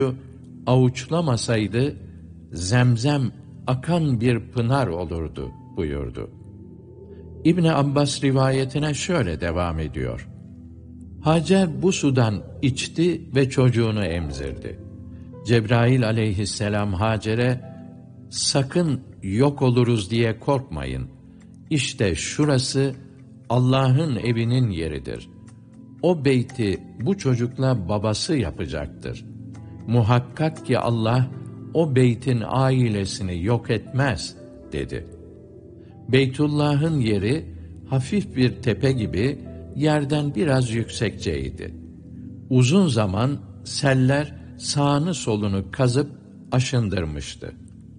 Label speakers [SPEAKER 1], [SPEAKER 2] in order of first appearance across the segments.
[SPEAKER 1] avuçlamasaydı zemzem akan bir pınar olurdu buyurdu. İbni Abbas rivayetine şöyle devam ediyor. Hacer bu sudan içti ve çocuğunu emzirdi. Cebrail aleyhisselam Hacer'e sakın yok oluruz diye korkmayın. İşte şurası Allah'ın evinin yeridir. O beyti bu çocukla babası yapacaktır. Muhakkak ki Allah o beytin ailesini yok etmez dedi. Beytullah'ın yeri hafif bir tepe gibi yerden biraz yüksekçeydi. Uzun zaman seller sağını solunu kazıp aşındırmıştı.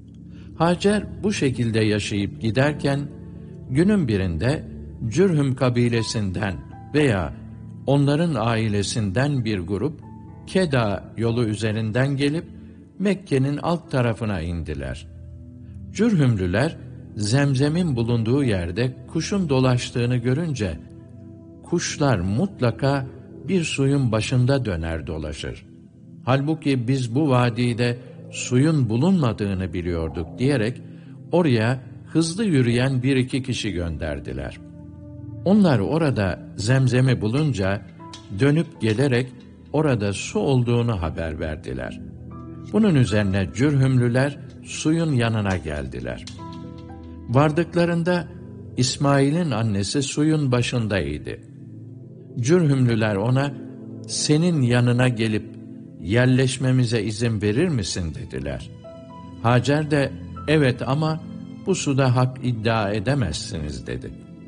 [SPEAKER 1] Hacer bu şekilde yaşayıp giderken günün birinde Cürhüm kabilesinden veya onların ailesinden bir grup Keda yolu üzerinden gelip Mekke'nin alt tarafına indiler. Cürhümlüler Zemzem'in bulunduğu yerde kuşun dolaştığını görünce kuşlar mutlaka bir suyun başında döner dolaşır. Halbuki biz bu vadide suyun bulunmadığını biliyorduk diyerek oraya hızlı yürüyen bir iki kişi gönderdiler. Onlar orada Zemzem'i bulunca dönüp gelerek orada su olduğunu haber verdiler. Bunun üzerine Cürhümlüler suyun yanına geldiler. Vardıklarında İsmail'in annesi suyun başındaydı. Cürhümlüler ona, senin yanına gelip yerleşmemize izin verir misin dediler. Hacer de, evet ama bu suda hak iddia edemezsiniz dedi.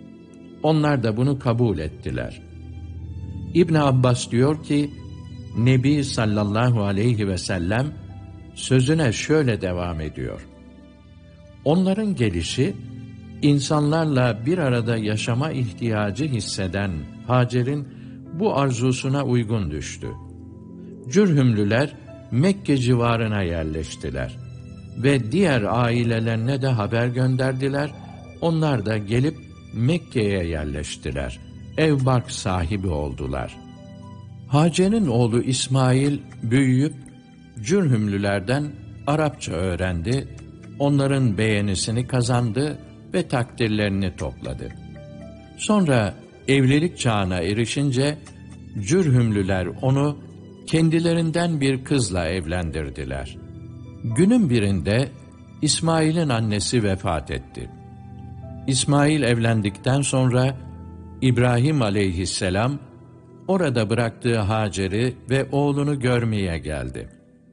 [SPEAKER 1] Onlar da bunu kabul ettiler. İbn Abbas diyor ki, Nebi sallallahu aleyhi ve sellem sözüne şöyle devam ediyor. Onların gelişi, insanlarla bir arada yaşama ihtiyacı hisseden Hacer'in bu arzusuna uygun düştü. Cürhümlüler Mekke civarına yerleştiler ve diğer ailelerine de haber gönderdiler. Onlar da gelip Mekke'ye yerleştiler. Ev-bark sahibi oldular. Hacer'in oğlu İsmail büyüyüp Cürhümlülerden Arapça öğrendi, onların beğenisini kazandı ve takdirlerini topladı. Sonra evlilik çağına erişince Cürhümlüler onu kendilerinden bir kızla evlendirdiler. Günün birinde İsmail'in annesi vefat etti. İsmail evlendikten sonra İbrahim aleyhisselam orada bıraktığı Hacer'i ve oğlunu görmeye geldi.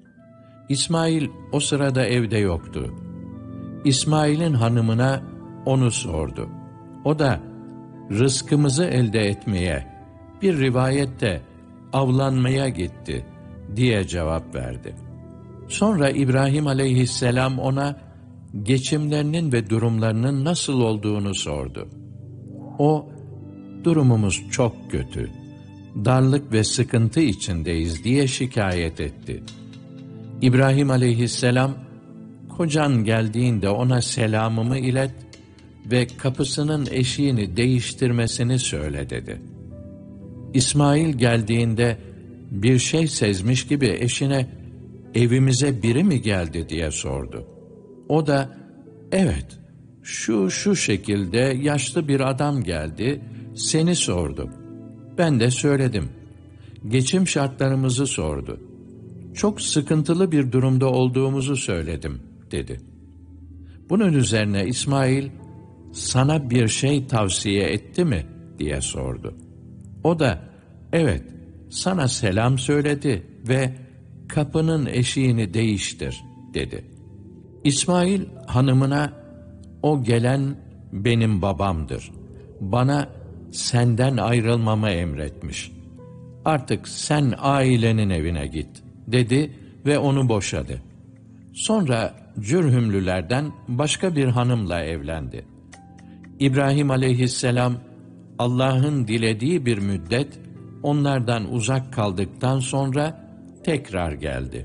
[SPEAKER 1] İsmail o sırada evde yoktu. İsmail'in hanımına onu sordu. O da rızkımızı elde etmeye, bir rivayette avlanmaya gitti diye cevap verdi. Sonra İbrahim aleyhisselam ona geçimlerinin ve durumlarının nasıl olduğunu sordu. O, durumumuz çok kötü, darlık ve sıkıntı içindeyiz diye şikayet etti. İbrahim aleyhisselam, kocan geldiğinde ona selamımı ilet ve kapısının eşiğini değiştirmesini söyle dedi. İsmail geldiğinde bir şey sezmiş gibi eşine, evimize biri mi geldi diye sordu. O da, evet, şu şekilde yaşlı bir adam geldi, seni sordu. Ben de söyledim. Geçim şartlarımızı sordu. Çok sıkıntılı bir durumda olduğumuzu söyledim, dedi. Bunun üzerine İsmail, sana bir şey tavsiye etti mi diye sordu. O da, evet, sana selam söyledi ve kapının eşiğini değiştir, dedi. İsmail hanımına, o gelen benim babamdır. Bana senden ayrılmamı emretmiş. Artık sen ailenin evine git, dedi ve onu boşadı. Sonra Cürhümlülerden başka bir hanımla evlendi. İbrahim aleyhisselam, Allah'ın dilediği bir müddet onlardan uzak kaldıktan sonra tekrar geldi.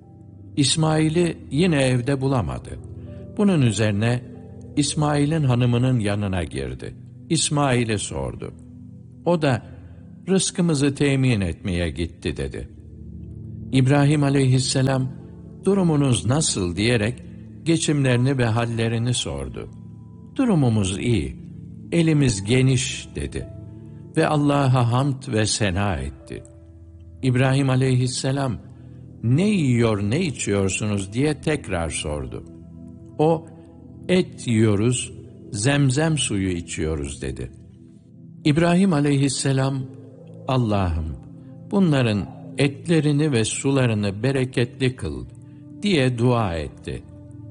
[SPEAKER 1] İsmail'i yine evde bulamadı. Bunun üzerine İsmail'in hanımının yanına girdi. İsmail'e sordu. O da rızkımızı temin etmeye gitti dedi. İbrahim aleyhisselam, durumunuz nasıl diyerek geçimlerini ve hallerini sordu. Durumumuz iyi, elimiz geniş dedi ve Allah'a hamd ve sena etti. İbrahim aleyhisselam, ne yiyor ne içiyorsunuz diye tekrar sordu. O, et yiyoruz, zemzem suyu içiyoruz dedi. İbrahim aleyhisselam, Allah'ım bunların etlerini ve sularını bereketli kıl diye dua etti.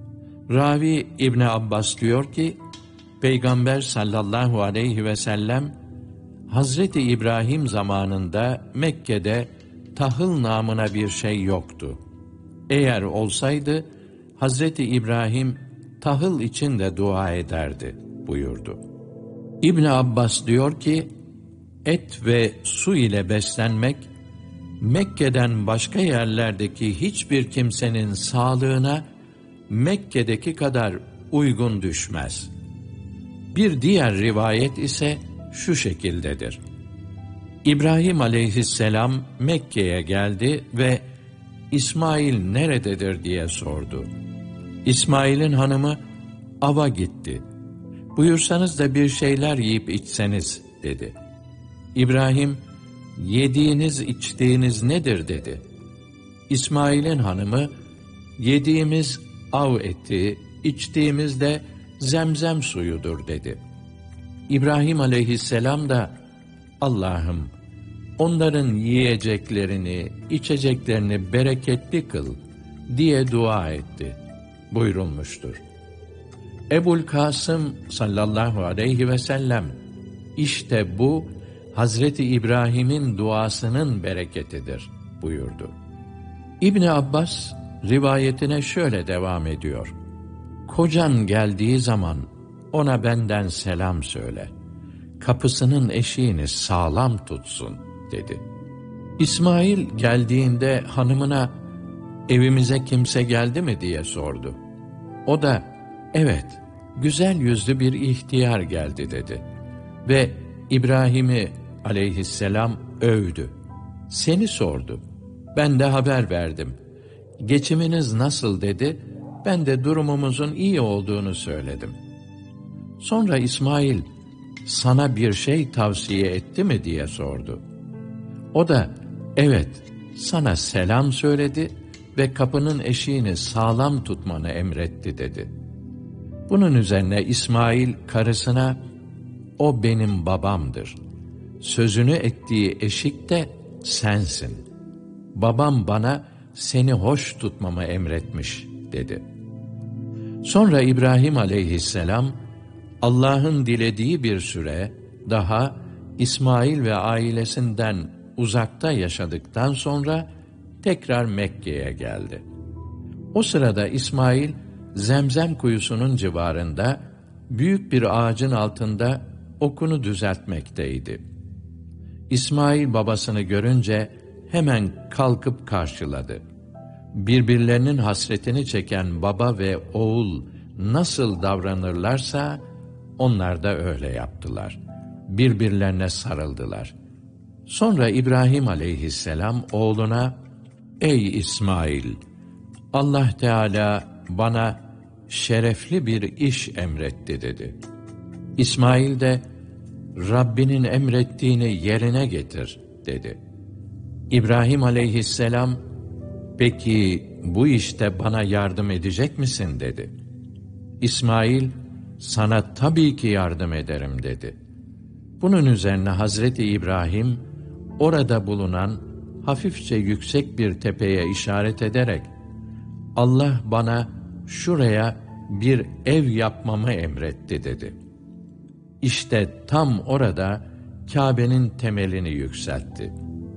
[SPEAKER 1] Ravi İbni Abbas diyor ki, Peygamber sallallahu aleyhi ve sellem, Hazreti İbrahim zamanında Mekke'de tahıl namına bir şey yoktu. Eğer olsaydı, Hazreti İbrahim tahıl için de dua ederdi buyurdu. İbn Abbas diyor ki, et ve su ile beslenmek, Mekke'den başka yerlerdeki hiçbir kimsenin sağlığına Mekke'deki kadar uygun düşmez. Bir diğer rivayet ise şu şekildedir. İbrahim aleyhisselam Mekke'ye geldi ve İsmail nerededir diye sordu. İsmail'in hanımı, ava gitti. Buyursanız da bir şeyler yiyip içseniz dedi. İbrahim, yediğiniz içtiğiniz nedir dedi. İsmail'in hanımı, yediğimiz av eti, içtiğimiz de zemzem suyudur dedi. İbrahim aleyhisselam da, Allah'ım onların yiyeceklerini, içeceklerini bereketli kıl diye dua etti buyurulmuştur. Ebul Kasım sallallahu aleyhi ve sellem, işte bu Hazreti İbrahim'in duasının bereketidir buyurdu. İbni Abbas rivayetine şöyle devam ediyor. Kocan geldiği zaman ona benden selam söyle. Kapısının eşiğini sağlam tutsun dedi. İsmail geldiğinde hanımına evimize kimse geldi mi diye sordu. O da evet, güzel yüzlü bir ihtiyar geldi dedi. Ve İbrahim'i aleyhisselam övdü. Seni sordu. Ben de haber verdim. Geçiminiz nasıl dedi. Ben de durumumuzun iyi olduğunu söyledim. Sonra İsmail, sana bir şey tavsiye etti mi diye sordu. O da, evet, sana selam söyledi ve kapının eşiğini sağlam tutmanı emretti dedi. Bunun üzerine İsmail karısına, o benim babamdır. Sözünü ettiği eşik de sensin. Babam bana seni hoş tutmamı emretmiş dedi. Sonra İbrahim aleyhisselam, Allah'ın dilediği bir süre daha İsmail ve ailesinden uzakta yaşadıktan sonra tekrar Mekke'ye geldi. O sırada İsmail, Zemzem kuyusunun civarında büyük bir ağacın altında okunu düzeltmekteydi. İsmail babasını görünce hemen kalkıp karşıladı. Birbirlerinin hasretini çeken baba ve oğul nasıl davranırlarsa onlar da öyle yaptılar. Birbirlerine sarıldılar. Sonra İbrahim aleyhisselam oğluna, ey İsmail, Allah Teala bana şerefli bir iş emretti dedi. İsmail de, Rabbinin emrettiğini yerine getir dedi. İbrahim aleyhisselam, peki bu işte bana yardım edecek misin dedi. İsmail, sana tabii ki yardım ederim dedi. Bunun üzerine Hazreti İbrahim, orada bulunan hafifçe yüksek bir tepeye işaret ederek, Allah bana şuraya bir ev yapmamı emretti dedi. İşte tam orada Kâbe'nin temelini yükseltti.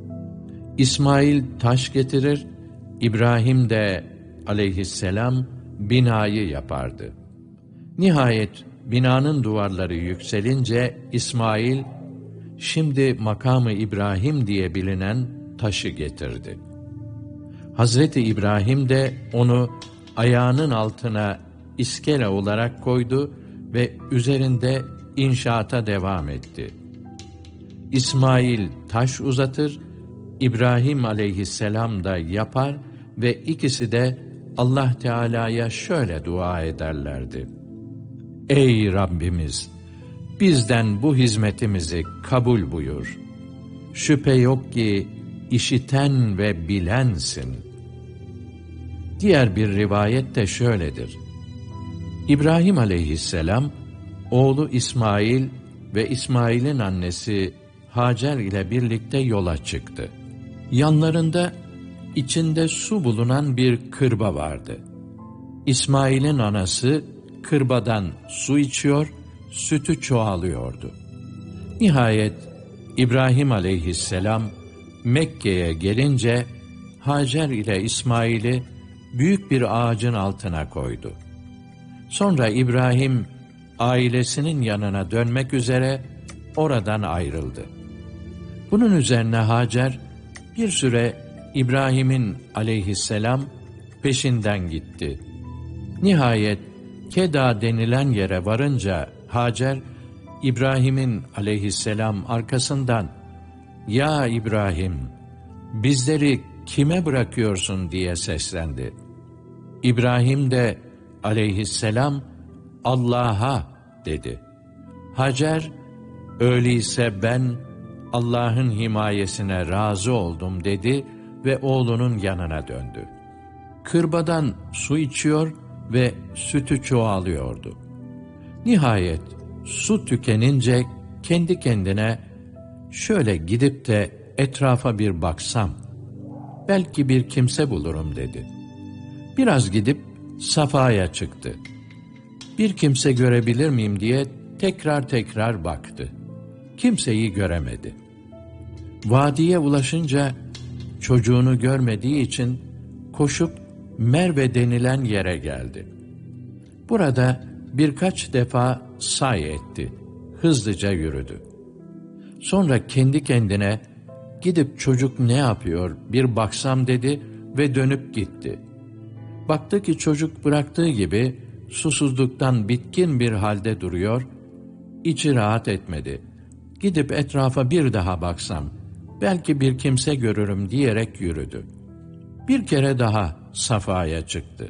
[SPEAKER 1] İsmail taş getirir, İbrahim de aleyhisselam binayı yapardı. Nihayet binanın duvarları yükselince İsmail, şimdi makamı İbrahim diye bilinen taşı getirdi. Hazreti İbrahim de onu ayağının altına iskele olarak koydu ve üzerinde inşaata devam etti. İsmail taş uzatır, İbrahim aleyhisselam da yapar ve ikisi de Allah Teala'ya şöyle dua ederlerdi: Ey Rabbimiz! Bizden bu hizmetimizi kabul buyur. Şüphe yok ki işiten ve bilensin. Diğer bir rivayet de şöyledir: İbrahim aleyhisselam, oğlu İsmail ve İsmail'in annesi Hacer ile birlikte yola çıktı. Yanlarında içinde su bulunan bir kırba vardı. İsmail'in anası kırbadan su içiyor, sütü çoğalıyordu. Nihayet İbrahim aleyhisselam Mekke'ye gelince Hacer ile İsmail'i büyük bir ağacın altına koydu. Sonra İbrahim ailesinin yanına dönmek üzere oradan ayrıldı. Bunun üzerine Hacer bir süre İbrahim'in aleyhisselam peşinden gitti. Nihayet Keda denilen yere varınca Hacer, İbrahim'in aleyhisselam arkasından "Ya İbrahim, bizleri kime bırakıyorsun?" diye seslendi. İbrahim de aleyhisselam "Allah'a" dedi. Hacer, "Öyleyse ben Allah'ın himayesine razı oldum" dedi ve oğlunun yanına döndü. Kırbadan su içiyor ve sütü çoğalıyordu. Nihayet su tükenince kendi kendine "Şöyle gidip de etrafa bir baksam, belki bir kimse bulurum" dedi. Biraz gidip Safa'ya çıktı. Bir kimse görebilir miyim diye tekrar baktı. Kimseyi göremedi. Vadiye ulaşınca çocuğunu görmediği için koşup Merve denilen yere geldi. Burada birkaç defa say etti. Hızlıca yürüdü. Sonra kendi kendine "Gidip çocuk ne yapıyor bir baksam" dedi ve dönüp gitti. Baktı ki çocuk bıraktığı gibi susuzluktan bitkin bir halde duruyor, içi rahat etmedi. "Gidip etrafa bir daha baksam, belki bir kimse görürüm" diyerek yürüdü. Bir kere daha Safa'ya çıktı.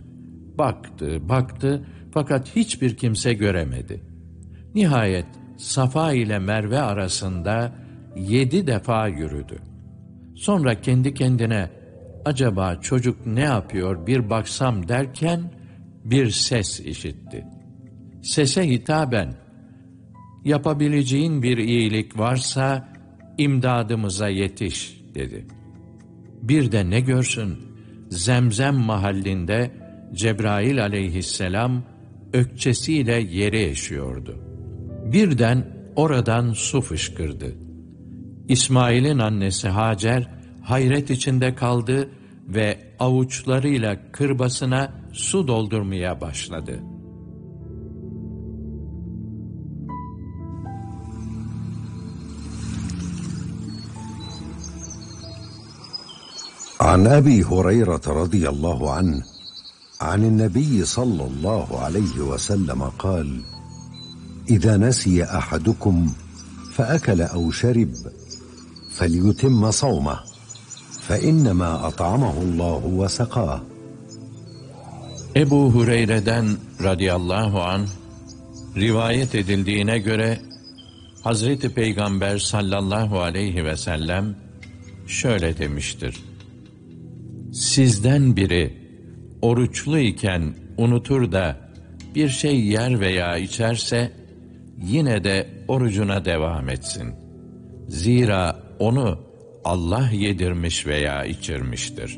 [SPEAKER 1] Baktı fakat hiçbir kimse göremedi. Nihayet Safa ile Merve arasında 7 defa yürüdü. Sonra kendi kendine "Acaba çocuk ne yapıyor bir baksam" derken bir ses işitti. Sese hitaben "Yapabileceğin bir iyilik varsa imdadımıza yetiş" dedi. Bir de ne görsün, Zemzem mahallinde Cebrail aleyhisselam ökçesiyle yeri eşiyordu. Birden oradan su fışkırdı. İsmail'in annesi Hacer hayret içinde kaldı ve avuçlarıyla kırbasına su doldurmaya başladı.
[SPEAKER 2] عن أبي هريرة رضي الله عنه عن النبي صلى الله عليه وسلم قال: إذا نسي أحدكم فأكل أو شرب فليتم صومه فإنما أطعمه الله وسقاه.
[SPEAKER 1] Ebu Hureyre'den radıyallahu anh rivayet edildiğine göre Hazreti Peygamber sallallahu aleyhi ve sellem şöyle demiştir: Sizden biri oruçlu iken unutur da bir şey yer veya içerse yine de orucuna devam etsin. Zira onu Allah yedirmiş veya içirmiştir.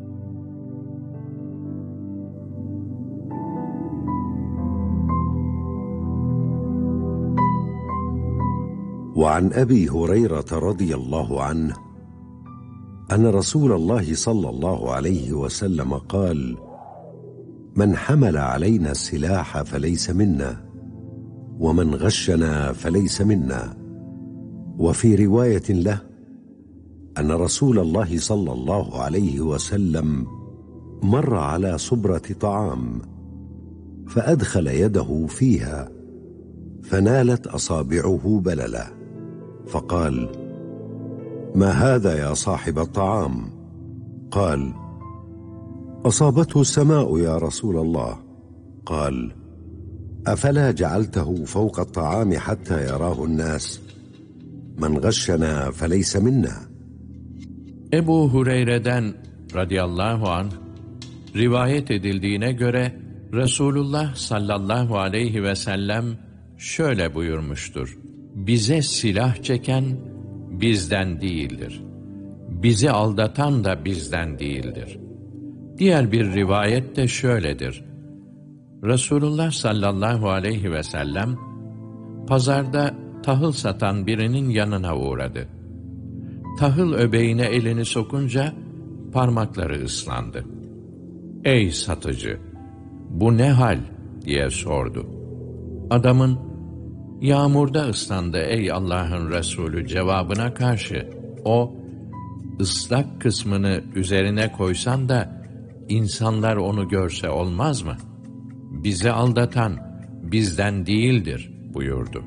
[SPEAKER 2] وعن أبي هريرة رضي الله عنه أن رسول الله صلى الله عليه وسلم قال: من حمل علينا السلاح فليس منا ومن غشنا فليس منا. وفي رواية له أن رسول الله صلى الله عليه وسلم مر على صبرة طعام فأدخل يده فيها فنالت أصابعه بللا فقال: ما هذا يا صاحب الطعام؟ قال: أصابته السماء يا رسول الله. قال: أفلا جعلته فوق الطعام حتى يراه الناس؟ من غشنا فليس منا.
[SPEAKER 1] Ebu Hureyre'den radıyallahu anh rivayet edildiğine göre Resulullah sallallahu aleyhi ve sellem şöyle buyurmuştur: Bize silah çeken bizden değildir. Bizi aldatan da bizden değildir. Diğer bir rivayet de şöyledir: Resulullah sallallahu aleyhi ve sellem pazarda tahıl satan birinin yanına uğradı. Tahıl öbeğine elini sokunca parmakları ıslandı. "Ey satıcı, bu ne hal?" diye sordu. Adamın "Yağmurda ıslandı ey Allah'ın Resulü" cevabına karşı o, "Islak kısmını üzerine koysan da insanlar onu görse olmaz mı? Bizi aldatan bizden değildir" buyurdu.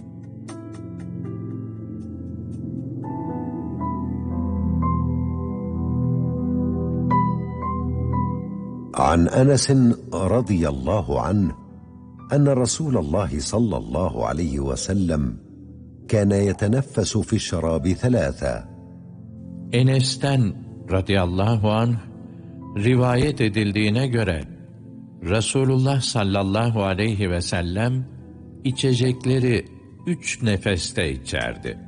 [SPEAKER 2] عن أنس رضي الله عنه أن رسول الله صلى الله عليه وسلم كان يتنفس في الشراب ثلاثة.
[SPEAKER 1] Enes'ten radıyallahu anh rivayet edildiğine göre Resulullah sallallahu aleyhi ve sellem içecekleri 3 nefeste içerdi.